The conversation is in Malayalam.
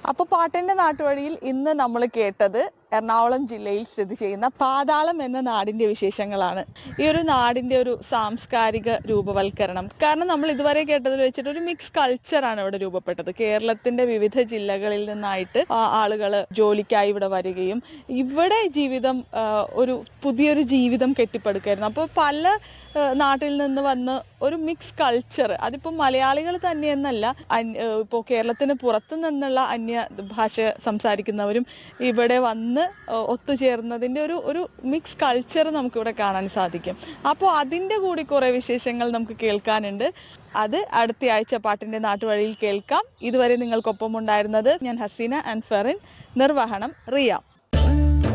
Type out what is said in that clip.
അപ്പോൾ പാട്ടിന്റെ നാട്ടുവഴിയിൽ ഇന്ന് നമ്മൾ കേട്ടത് എറണാകുളം ജില്ലയിൽ സ്ഥിതി ചെയ്യുന്ന പാതാളം എന്ന നാടിന്റെ വിശേഷങ്ങളാണ്. ഈ ഒരു നാടിന്റെ ഒരു സാംസ്കാരിക രൂപവൽക്കരണം, കാരണം നമ്മൾ ഇതുവരെ കേട്ടതിൽ വെച്ചിട്ട് ഒരു മിക്സ് കൾച്ചറാണ് ഇവിടെ രൂപപ്പെട്ടത്. കേരളത്തിന്റെ വിവിധ ജില്ലകളിൽ നിന്നായിട്ട് ആളുകൾ ജോലിക്കായി ഇവിടെ വരികയും ഇവിടെ ജീവിതം ഒരു പുതിയൊരു ജീവിതം കെട്ടിപ്പടുക്കായിരുന്നു. അപ്പോൾ പല നാട്ടിൽ നിന്ന് വന്ന് ഒരു മിക്സ് കൾച്ചർ, അതിപ്പോൾ മലയാളികൾ തന്നെയെന്നല്ല, ഇപ്പോൾ കേരളത്തിന് പുറത്തു നിന്നുള്ള അന്യ ഭാഷ സംസാരിക്കുന്നവരും ഇവിടെ വന്ന് ഒത്തുചേർന്നതിൻ്റെ ഒരു മിക്സ് കൾച്ചർ നമുക്കിവിടെ കാണാൻ സാധിക്കും. അപ്പോൾ അതിൻ്റെ കൂടി കുറേ വിശേഷങ്ങൾ നമുക്ക് കേൾക്കാനുണ്ട്. അത് അടുത്ത ആഴ്ച പാട്ടിൻ്റെ നാട്ടുവഴിയിൽ കേൾക്കാം. ഇതുവരെ നിങ്ങൾക്കൊപ്പം ഉണ്ടായിരുന്നത് ഞാൻ ഹസീന ആൻഡ് ഫെറിൻ. നിർവഹണം റിയ.